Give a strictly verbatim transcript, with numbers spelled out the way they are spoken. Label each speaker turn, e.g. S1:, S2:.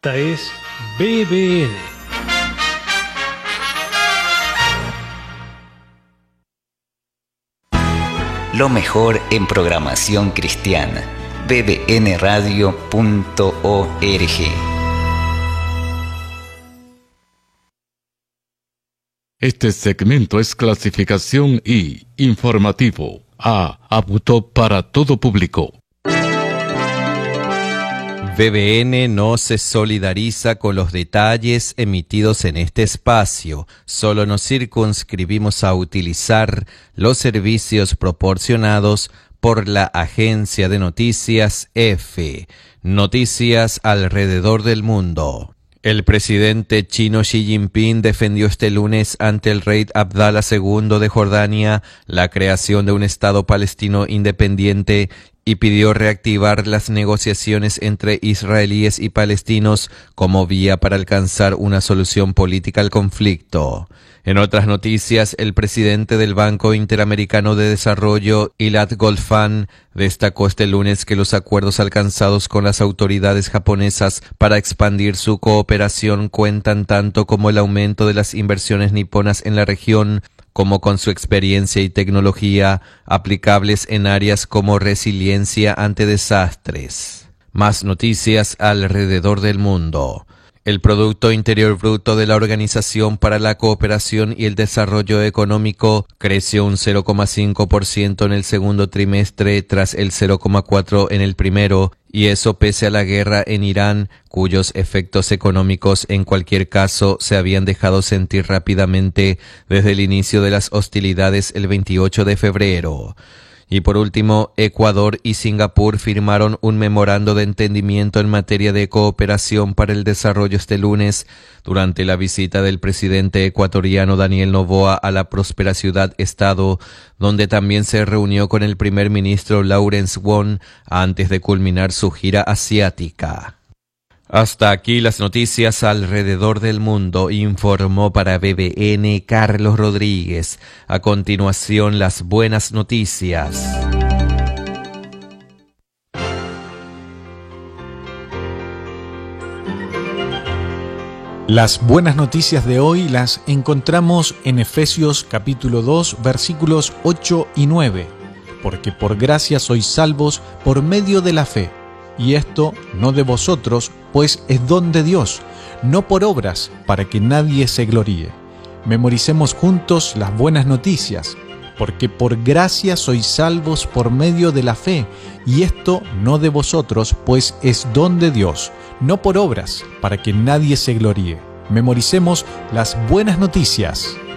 S1: Esta es B B N.
S2: Lo mejor en programación cristiana. b b n radio punto org.
S3: Este segmento es clasificación I, informativo, A, apto para todo público.
S4: B B N no se solidariza con los detalles emitidos en este espacio. Solo nos circunscribimos a utilizar los servicios proporcionados por la agencia de noticias EFE. Noticias alrededor del mundo. El presidente chino Xi Jinping defendió este lunes ante el rey Abdalá segundo de Jordania la creación de un Estado palestino independiente y pidió reactivar las negociaciones entre israelíes y palestinos como vía para alcanzar una solución política al conflicto. En otras noticias, el presidente del Banco Interamericano de Desarrollo, Ilhat Golfan, destacó este lunes que los acuerdos alcanzados con las autoridades japonesas para expandir su cooperación cuentan tanto como el aumento de las inversiones niponas en la región, como con su experiencia y tecnología aplicables en áreas como resiliencia ante desastres. Más noticias alrededor del mundo. El Producto Interior Bruto de la Organización para la Cooperación y el Desarrollo Económico creció un cero coma cinco por ciento en el segundo trimestre tras el cero coma cuatro por ciento en el primero, y eso pese a la guerra en Irán, cuyos efectos económicos en cualquier caso se habían dejado sentir rápidamente desde el inicio de las hostilidades el veintiocho de febrero. Y por último, Ecuador y Singapur firmaron un memorando de entendimiento en materia de cooperación para el desarrollo este lunes, durante la visita del presidente ecuatoriano Daniel Noboa a la próspera ciudad-estado, donde también se reunió con el primer ministro Lawrence Wong antes de culminar su gira asiática. Hasta aquí las noticias alrededor del mundo, informó para B B N Carlos Rodríguez. A continuación, las buenas noticias.
S5: Las buenas noticias de hoy las encontramos en Efesios capítulo dos, versículos ocho y nueve. Porque por gracia sois salvos por medio de la fe. Y esto no de vosotros, pues es don de Dios, no por obras, para que nadie se gloríe. Memoricemos juntos las buenas noticias, porque por gracia sois salvos por medio de la fe, y esto no de vosotros, pues es don de Dios, no por obras, para que nadie se gloríe. Memoricemos las buenas noticias.